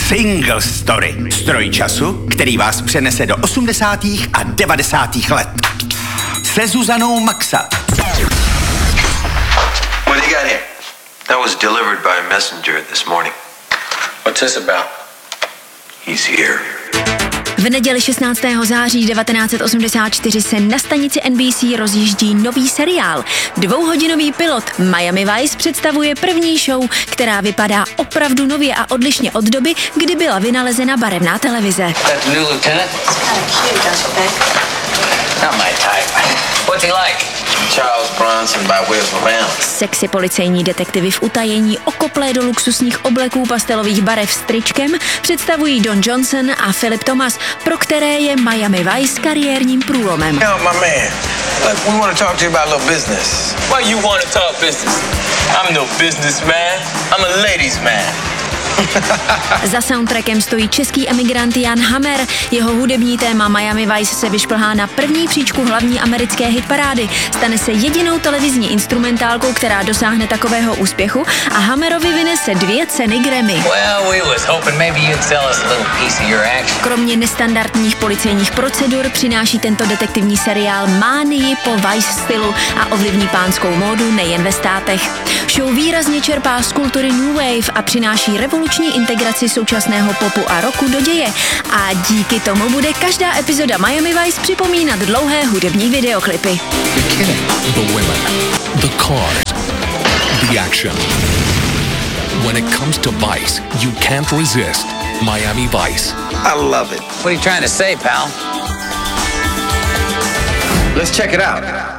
Single Story. Stroj času, který vás přenese do 80. a 90. let. Se Zuzanou Maxa. What do you got here? That was delivered by a messenger this morning. What's this about? He's here. V neděli 16. září 1984 se na stanici NBC rozjíždí nový seriál. 2hodinový pilot Miami Vice představuje první show, která vypadá opravdu nově a odlišně od doby, kdy byla vynalezena barevná televize. Charles Bronson by way of Havana. Sexy policejní detektivy v utajení okoplé do luxusních obleků pastelových barev s tričkem představují Don Johnson a Philip Thomas, pro které je Miami Vice kariérním průlomem. Yo, my man. Look, we want to talk to you about a little business. Why you want to talk business? I'm no businessman. I'm a ladies man. Za soundtrackem stojí český emigrant Jan Hammer. Jeho hudební téma Miami Vice se vyšplhá na první příčku hlavní americké hitparády. Stane se jedinou televizní instrumentálkou, která dosáhne takového úspěchu a Hammerovi vynese 2 ceny Grammy. Well, we was hoping maybe you'd sell us a little piece of your action. Kromě nestandardních policejních procedur přináší tento detektivní seriál mánii po Vice stylu a ovlivní pánskou módu nejen ve státech. Show výrazně čerpá z kultury New Wave a přináší revoluční integraci současného popu a rocku do děje. A díky tomu bude každá epizoda Miami Vice připomínat dlouhé hudební videoklipy. The killing, the women, the cars, the action. When it comes to Vice, you can't resist Miami Vice. I love it. What are you trying to say, pal? Let's check it out.